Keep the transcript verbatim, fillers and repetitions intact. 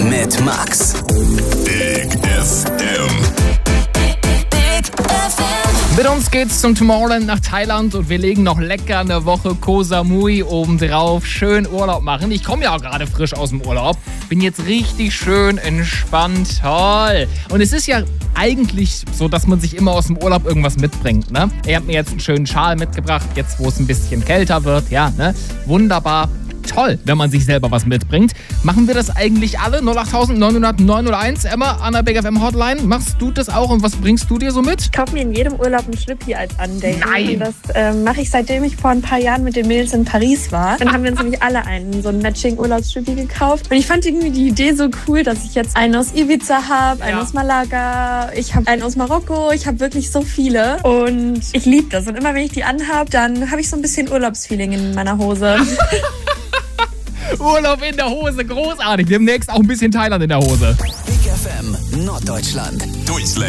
mit Max. Big F M. Big F M. Mit uns geht's zum Tomorrowland nach Thailand und wir legen noch lecker eine Woche Koh Samui obendrauf. Schön Urlaub machen. Ich komme ja auch gerade frisch aus dem Urlaub. Bin jetzt richtig schön entspannt. Toll. Und es ist ja eigentlich so, dass man sich immer aus dem Urlaub irgendwas mitbringt, ne? Ihr habt mir jetzt einen schönen Schal mitgebracht, jetzt wo es ein bisschen kälter wird. Ja, ne? Wunderbar. Toll, wenn man sich selber was mitbringt. Machen wir das eigentlich alle? null acht neun null null neun null eins. Emma, an der Big F M Hotline. Machst du das auch und was bringst du dir so mit? Ich kaufe mir in jedem Urlaub ein Schlüppi als Andenken. Nein. Und das ähm, mache ich, seitdem ich vor ein paar Jahren mit den Mädels in Paris war. Dann haben wir uns nämlich alle einen, so ein Matching-Urlaubsschlüppi gekauft. Und ich fand irgendwie die Idee so cool, dass ich jetzt einen aus Ibiza habe, einen Ja. aus Malaga, ich habe einen aus Marokko, ich habe wirklich so viele. Und ich liebe das. Und immer wenn ich die anhabe, dann habe ich so ein bisschen Urlaubsfeeling in meiner Hose. Urlaub in der Hose, großartig. Demnächst auch ein bisschen Thailand in der Hose. Big F M Norddeutschland. Durchs